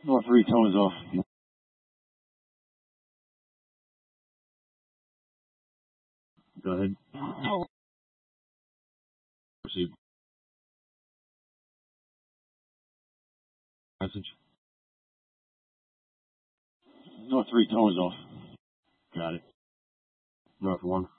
North 3 tones off. Go ahead. Proceed. Message. North 3 tones off. Got it. North 1.